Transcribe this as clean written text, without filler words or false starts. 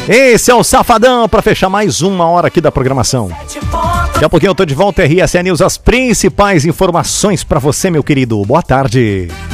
Esse é o Safadão para fechar mais uma hora aqui da programação. Daqui a pouquinho eu tô de volta, RSA News, as principais informações para você, meu querido. Boa tarde.